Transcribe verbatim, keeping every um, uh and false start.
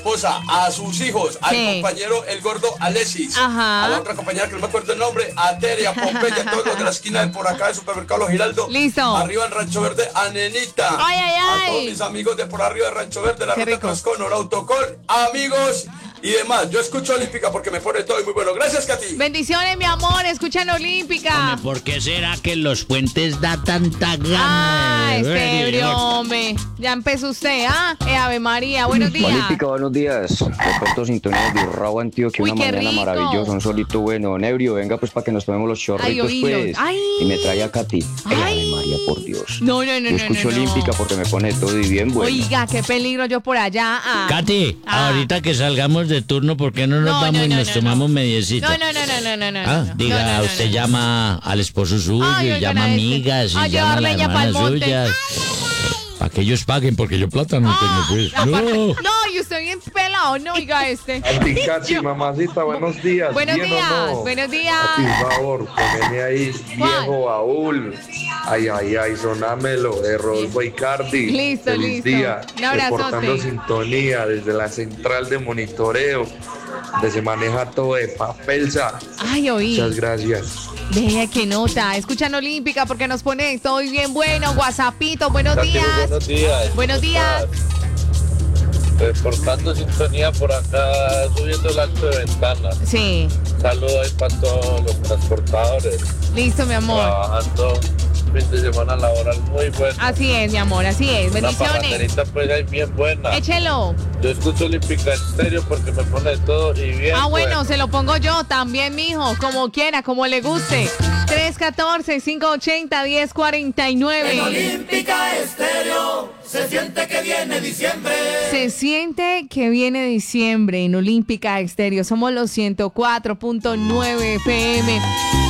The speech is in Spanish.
esposa, a sus hijos, al Sí. compañero el gordo Alexis, Ajá. a la otra compañera que no me acuerdo el nombre, a Tere, a Pompeya, todos los de la esquina de por acá del supermercado Los Giraldo. Listo. Arriba en Rancho Verde, a Nenita. Ay, ay, A todos ay. mis amigos de por arriba de Rancho Verde, la Qué ruta rico. Trascono, la Autocol, amigos y demás. Yo escucho Olímpica porque me pone todo y muy bueno. Gracias, Katy. Bendiciones, mi amor. Escuchan Olímpica. Hombre, ¿por qué será que los puentes da tanta gana? Ah, de ver este y ebrio, no- hombre. Ya empezó usted, ¿ah? Eh, Ave María, buenos días. Olímpica, buenos días. Reporto sintonía de Urrao, Antioquia, Uy, una qué mañana rico. maravillosa, un solito bueno. Nebrio, venga pues para que nos tomemos los chorritos oílo. pues. Ay. Y me trae a Katy. Ay, Ay. Ave María, por Dios. No, no, no, Yo no, escucho no, no. Olímpica porque me pone todo y bien bueno. Oiga, qué peligro yo por allá. Ah. Katy, Ah. ahorita que salgamos de turno, ¿por qué no nos No, vamos no, y no, nos no, tomamos no. mediecita? No, no, no, no, no, no, no. Ah, no. diga, No, no, no, usted no. llama al esposo suyo Ay, y oigan llama a este. amigas y A llama a llevar las leña pa'l hermanas monte. suyas. Para que ellos paguen, porque yo plata no tengo, pues. Ah, No. no, y usted bien pelado, no, oiga este. Katy, Katy, mamacita, buenos días. Buenos ¿Bien o días, no? buenos días. Katy, por favor, poneme ahí, viejo baúl. Ay, ay, ay, sonámelo, de Rodolfo Icardi. Listo, Feliz listo. día. Un abrazote. Reportando sintonía desde la central de monitoreo, donde se maneja todo de papelsa. Ay, oí. Muchas gracias. Vea qué nota. Escuchan Olímpica porque nos pone todo bien bueno. WhatsAppito, buenos Katy, días. buenos días. Buenos ¿Cómo días. estás? Reportando sintonía por acá, subiendo el alto de ventana. Sí, Saludo ahí para todos los transportadores. listo, mi amor. Trabajando fin de semana laboral muy bueno. Así es, mi amor, así es. Una Bendiciones. pajaterita pues ahí bien buena. Échelo. Yo escucho Olímpica Estéreo porque me pone todo y bien Ah, bueno, bueno. se lo pongo yo también, mijo, como quiera, como le guste. tres uno cuatro, cinco ocho cero, uno cero cuatro nueve. Olímpica Estéreo, se siente que viene diciembre. Se siente que viene diciembre en Olímpica Estéreo. Somos los ciento cuatro punto nueve F M.